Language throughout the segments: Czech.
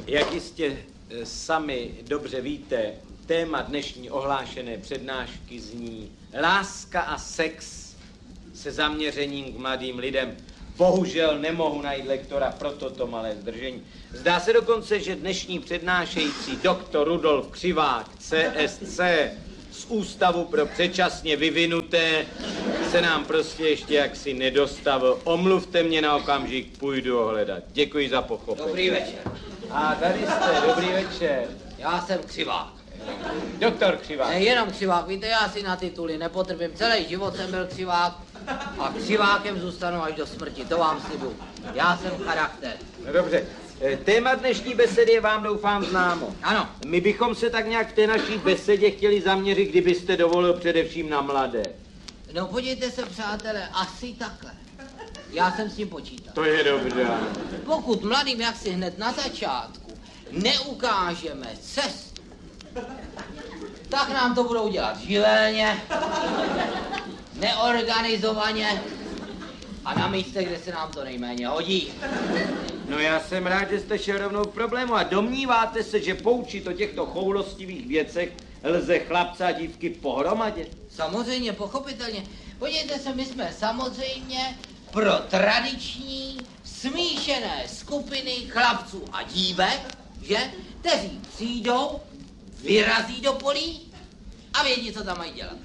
Jak jistě sami dobře víte, téma dnešní ohlášené přednášky zní Láska a sex se zaměřením k mladým lidem. Bohužel nemohu najít lektora pro toto malé zdržení. Zdá se dokonce, že dnešní přednášející doktor Rudolf Křivák, CSC, z Ústavu pro předčasně vyvinuté, se nám prostě ještě jaksi nedostavil. Omluvte mě na okamžik, půjdu ho hledat. Děkuji za pochopení. Dobrý večer. A tady jste, dobrý večer. Já jsem Křivák. Doktor Křivák. Jenom Křivák, víte, já si na tituly nepotrpím. Celý život jsem byl Křivák a Křivákem zůstanu až do smrti, to vám slibuju. Já jsem charakter. No dobře. Téma dnešní besedy je vám doufám známo. Ano. My bychom se tak nějak v té naší besedě chtěli zaměřit, kdybyste dovolil především na mladé. No podívejte se, přátelé, asi takhle. Já jsem s tím počítal. To je dobře. Pokud mladým jaksi hned na začátku neukážeme cestu, tak nám to budou dělat živelně, neorganizovaně a na místech, kde se nám to nejméně hodí. No já jsem rád, že jste šel rovnou k problému a domníváte se, že poučit o těchto choulostivých věcech lze chlapce a dívky pohromadě? Samozřejmě, pochopitelně. Podívejte se, my jsme samozřejmě pro tradiční smíšené skupiny chlapců a dívek, že? Kteří přijdou, vyrazí do polí a vědí, co tam mají dělat.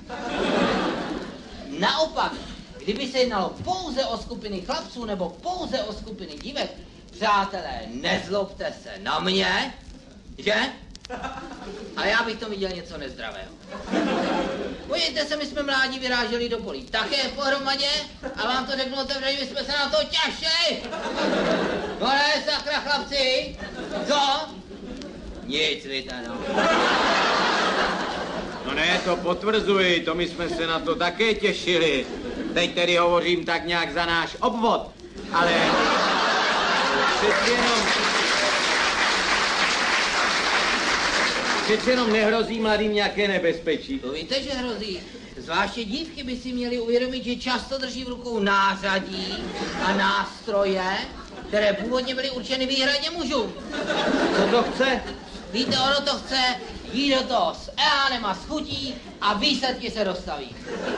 Naopak, kdyby se jednalo pouze o skupiny chlapců nebo pouze o skupiny dívek, přátelé, nezlobte se na mě, že? Ale já bych to viděl něco nezdravého. Podívejte se, my jsme mládí vyráželi do polí také pohromadě a vám to řeknu otevřeně, my jsme se na to těšili. No ne, sakra chlapci, co? Nic, víte, no. No ne, to potvrzuji, to my jsme se na to také těšili. Teď tedy hovořím tak nějak za náš obvod, ale přeci jenom nehrozí mladým nějaké nebezpečí. To víte, že hrozí. Zvláště dívky by si měly uvědomit, že často drží v rukou nářadí a nástroje, které původně byly určeny výhradně mužům. Co to chce? Víte, ono to chce jít do toho s elánem a s chutí a výsledky se dostaví.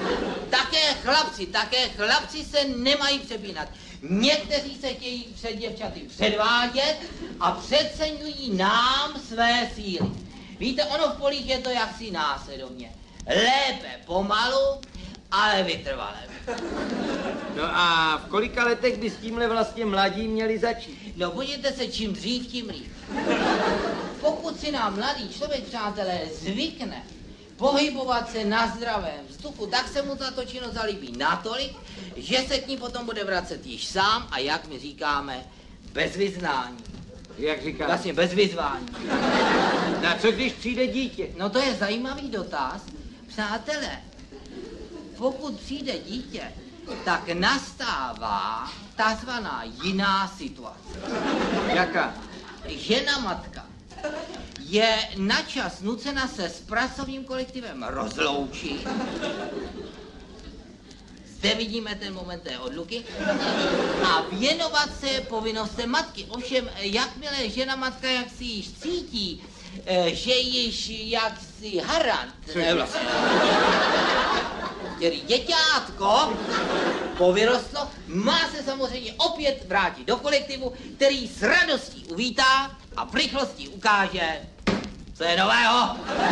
Také chlapci se nemají přepínat. Někteří se chtějí před děvčaty předvádět a přeceňují nám své síly. Víte, ono v polích je to jaksi následovně. Lépe pomalu, ale vytrvalé. No a v kolika letech by s tímhle vlastně mladí měli začít? No podívejte se, čím dřív, tím líp. Pokud si nám mladý člověk, přátelé, zvykne pohybovat se na zdravém vzduchu, tak se mu tato činnost zalíbí natolik, že se k ní potom bude vracet již sám a jak my říkáme, bez vyznání. Jak říkáte? Vlastně bez vyzvání. No a co když přijde dítě? No to je zajímavý dotaz. Přátelé, pokud přijde dítě, tak nastává takzvaná jiná situace. Jaká? Žena matka je načas nucena se s pracovním kolektivem rozloučit. Zde vidíme ten moment té odluky. A věnovat se povinnostem matky. Ovšem, jakmile žena matka jak si již cítí, že již jaksi harant, který děťátko povyrostlo, má se samozřejmě opět vrátit do kolektivu, který s radostí uvítá a v rychlosti ukáže, co je nového.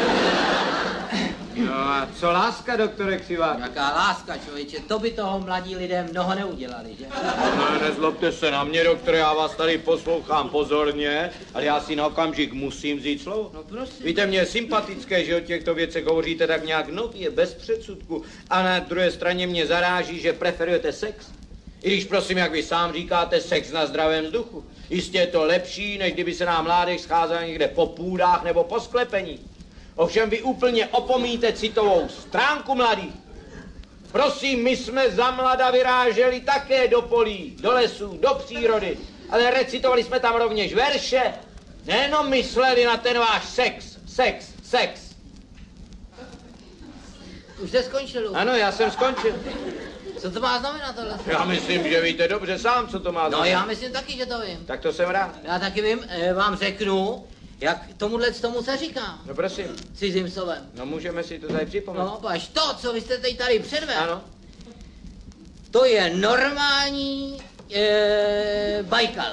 No a co láska, doktore Křivák? Jaká láska, člověče, to by toho mladí lidé mnoho neudělali, že? No, nezlobte se na mě, doktore, já vás tady poslouchám pozorně, ale já si na okamžik musím vzít slovo. No prosím. Víte, mně je sympatické, že o těchto věcech hovoříte tak nějak nově, bez předsudku, a na druhé straně mě zaráží, že preferujete sex. I když, prosím, jak vy sám říkáte, sex na zdravém vzduchu. Jistě je to lepší, než kdyby se nám mládež scházela někde po půdách nebo po sklepení. Ovšem vy úplně opomíte citovou stránku mladých. Prosím, my jsme za mlada vyráželi také do polí, do lesů, do přírody, ale recitovali jsme tam rovněž verše, nejenom mysleli na ten váš sex. Už jste skončil? Ano, já jsem skončil. Co to má znamenat tohle? Já myslím, že víte dobře sám, co to má No znamenat. já myslím taky, že to vím. Tak to jsem rád. Já taky vím, vám řeknu, jak tomu se říká. No prosím, Cizím slovem. no můžeme si to tady připomenout. No, až to, co vy jste teď tady předvedl, Ano. to je normální Bajkal.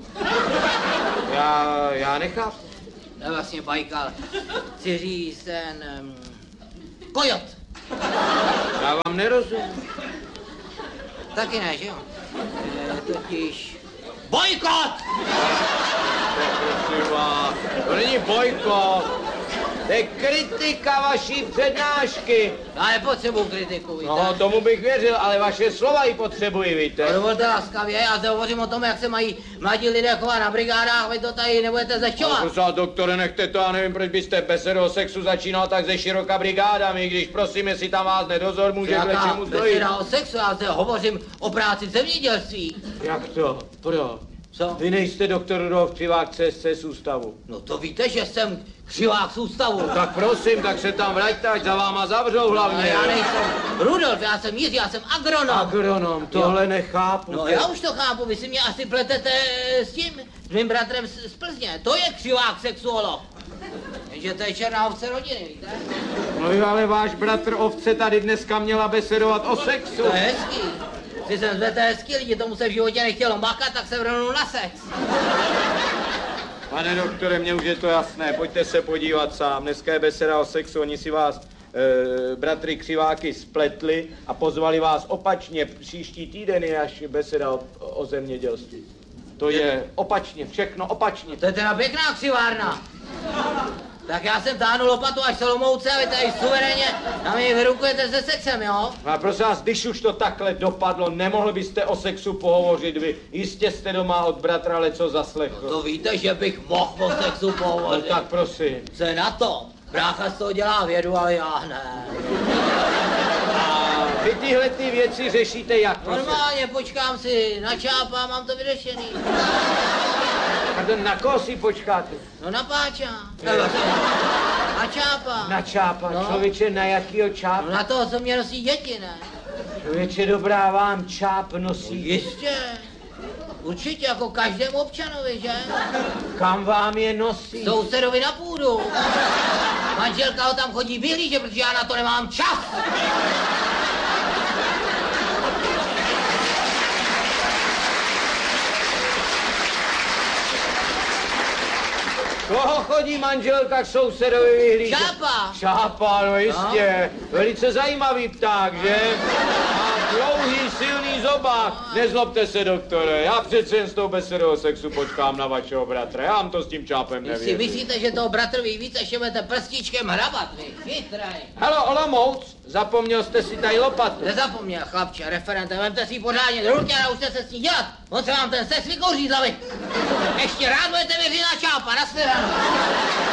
Já nechápu. To je vlastně Bajkal. Chci říct ten kojot. Já vám nerozumím. Taky ne, že jo? Totiž bojkot! Prosím vás, to není bojkot. To je kritika vaší přednášky. Já nepotřebuji kritiku, víte? No, tomu bych věřil, ale vaše slova ji potřebuji, No, víte. dovolte laskavě, já zde hovořím o tom, jak se mají mladí lidé chovat na brigádách, vy to tady nebudete zešťovat. Prosím vás, doktore, nechte to, já nevím, proč byste besedu o sexu začínal tak ze široka brigádami, když prosím, jestli tam vás nedozor může k čemu dojít. beseda o sexu, já zde hovořím o práci v zemědělství. Jak to? Proč? Co? Vy nejste doktor Rudolf Křivák CSC z ústavu. No to víte, že jsem křivák z ústavu. Tak prosím, tak se tam vraťte, ať za váma zavřou hlavně. Ale já nejsem Rudolf, já jsem Jiří, já jsem agronom. Agronom, tohle nechápu. No já už to chápu, vy si mě asi pletete s tím, s mým bratrem z Plzně. To je křivák sexuolog. Jenže to je černá ovce rodiny, víte? No jo, ale váš bratr ovce tady dneska měla besedovat o sexu. To je hezký. Ty jsem zvete hezký lidi, tomu se v životě nechtělo makat, tak se vrhnul na sex. Pane doktore, mně už je to jasné, pojďte se podívat sám. Dneska je beseda o sexu, oni si vás, bratry Křiváky, spletli a pozvali vás opačně. Příští týden je až beseda o zemědělství. To je opačně, všechno opačně. To je teda pěkná křivárna. Tak já jsem táhnu lopatu až Olomouce a vy tady suverénně na mě vyrukujete se sexem, jo? A prosím vás, když už to takhle dopadlo, nemohl byste o sexu pohovořit vy. Jistě jste doma od bratra leco zaslechl. To víte, že bych mohl o sexu No pohovořit. tak prosím. Co je na to? Brácha z toho dělá vědu, ale já ne. A vy tyhle ty věci řešíte jak, prosím? Normálně počkám si na čápa, mám to vyřešený. Pardon, na koho si počkáte? No na páča. Na čápa. Na čápa, No. člověče, na jakýho No čápa? na toho, co mě nosí děti, ne? Člověče, dobrá, vám čáp nosí. Jistě. Určitě, jako každému občanovi, že? Kam vám je nosí? Sousedovi na půdu. Manželka ho tam chodí vyhlížet, protože já na to nemám čas. Koho chodí manželka k sousedovi vyhlížet? Šápa. Šápa, no jistě. Velice zajímavý pták, že? Má dlouhý, silný zobák. Nezlobte se, doktore, já přece jen s tou besedou o sexu počkám na vašeho bratra. Já vám to s tím čápem Vy si nevěřím. myslíte, že toho bratrovi víc, ještě budete prstíčkem hrabat, vy? Chytraj. Halo, Olomouc, zapomněl jste si tady lopatu. Nezapomněl, chlapče, referente, vemte si ji pořádně do ruky a naučte se s ní dělat. On se vám ten sex vykouří z hlavy. Ještě rád budete věřit na čápa, nashledanou.